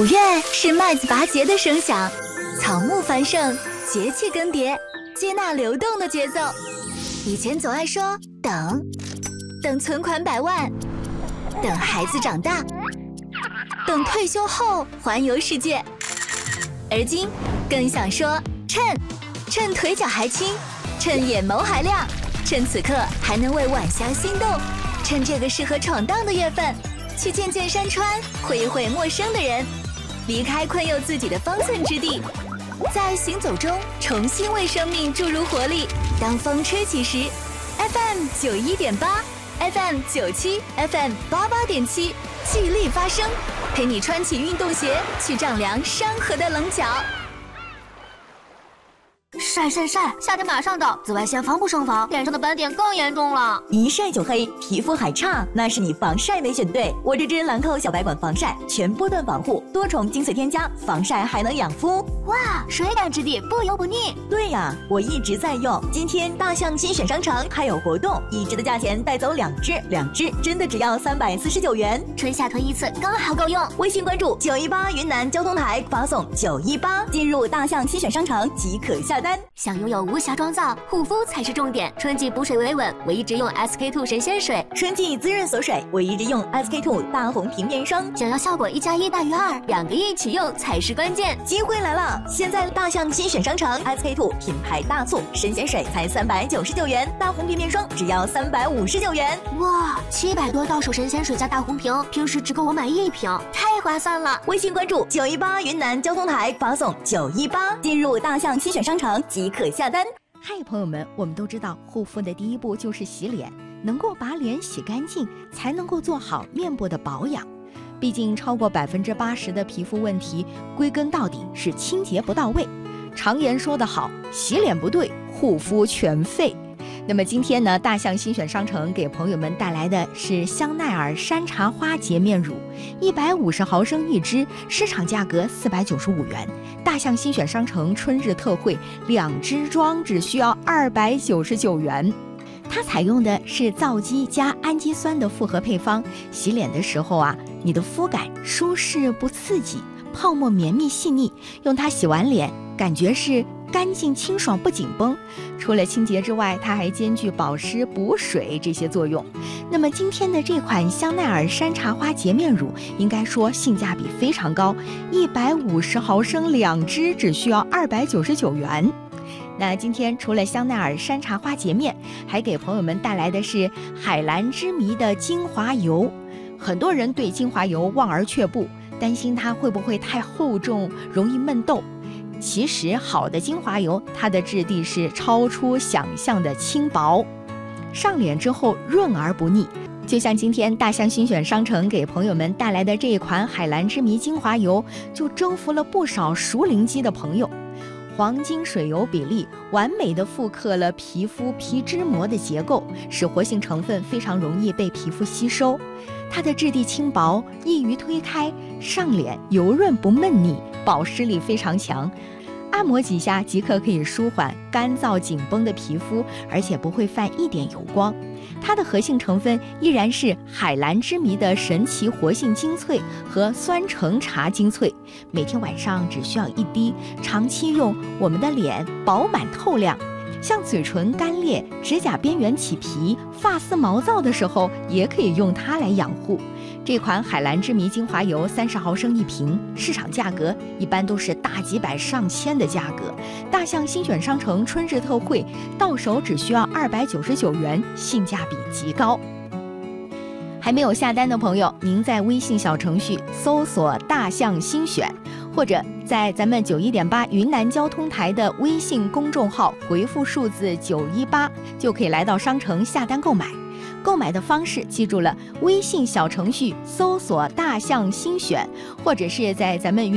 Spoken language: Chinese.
5月是麦子拔节的声响，草木繁盛，节气更迭，接纳流动的节奏。以前总爱说等存款100万，等孩子长大，等退休后环游世界。而今更想说趁腿脚还轻，趁眼眸还亮，趁此刻还能为晚霞心动，趁这个适合闯荡的月份，去见见山川，会一会陌生的人，离开困囿自己的方寸之地，在行走中重新为生命注入活力。当风吹起时 ，FM 91.8 FM 97 FM 88.7，聚力发声，陪你穿起运动鞋，去丈量山河的棱角。 晒！夏天马上到，紫外线防不胜防，脸上的斑点更严重了。 一晒就黑，皮肤还差，那是你防晒没选对。我这支兰蔻小白管防晒，全波段防护，多重精粹添加，防晒还能养肤。 哇，水感质地，不油不腻。 对呀，我一直在用。今天大象精选商城还有活动，1支的价钱带走2支真的只要349元， 春夏囤一次刚好够用。 微信关注918云南交通台，发送918进入大象精选商城即可下单。 想拥有无瑕妆造，护肤才是重点。春季补水维稳，我一直用 SK2 神仙水； 春季滋润锁水，我一直用 SK2 大红瓶面霜。 想要效果1+1大于2，2个一起用才是关键。 机会来了！现在大象精选商城 SK2 品牌大促，神仙水才399元，大红瓶面霜只要359元。 哇，700多到手神仙水加大红瓶，平时只够我买1瓶，太划算了！ 微信关注918云南交通台，发送918进入大象精选商城即可下单。 嗨，朋友们，我们都知道护肤的第一步就是洗脸，能够把脸洗干净，才能够做好面部的保养。毕竟超过80%的皮肤问题，归根到底是清洁不到位。常言说得好，洗脸不对，护肤全废。那么今天呢，大象新选商城给朋友们带来的是香奈儿山茶花洁面乳，150毫升1支，市场价格495元。大象新选商城春日特惠，2支装只需要299元。它采用的是皂基加氨基酸的复合配方，洗脸的时候啊，你的肤感舒适不刺激，泡沫绵密细腻，用它洗完脸，感觉是干净清爽不紧绷。除了清洁之外，它还兼具保湿补水这些作用。那么今天的这款香奈儿山茶花洁面乳应该说性价比非常高，150毫升2支只需要299元。那今天除了香奈儿山茶花洁面，还给朋友们带来的是海蓝之谜的精华油。很多人对精华油望而却步，担心它会不会太厚重，容易闷痘。其实好的精华油，它的质地是超出想象的轻薄，上脸之后润而不腻。就像今天大象新选商城给朋友们带来的这一款海蓝之谜精华油，就征服了不少熟龄肌的朋友。黄金水油比例完美的复刻了皮肤皮脂膜的结构，使活性成分非常容易被皮肤吸收。它的质地轻薄，易于推开，上脸油润不闷腻，保湿力非常强。按摩几下即可以舒缓干燥紧绷的皮肤，而且不会泛一点油光。它的核心成分依然是海蓝之谜的神奇活性精粹和酸橙茶精粹，每天晚上只需要1滴，长期用，我们的脸饱满透亮。像嘴唇干裂、指甲边缘起皮、发丝毛躁的时候，也可以用它来养护。这款海蓝之谜精华油30毫升1瓶，市场价格一般都是大几百上千的价格。大象新选商城春日特惠，到手只需要299元，性价比极高。还没有下单的朋友，您在微信小程序搜索大象新选，或者在咱们91.8云南交通台的微信公众号回复数字918，就可以来到商城下单购买。购买的方式记住了，微信小程序搜索大象新选，或者是在咱们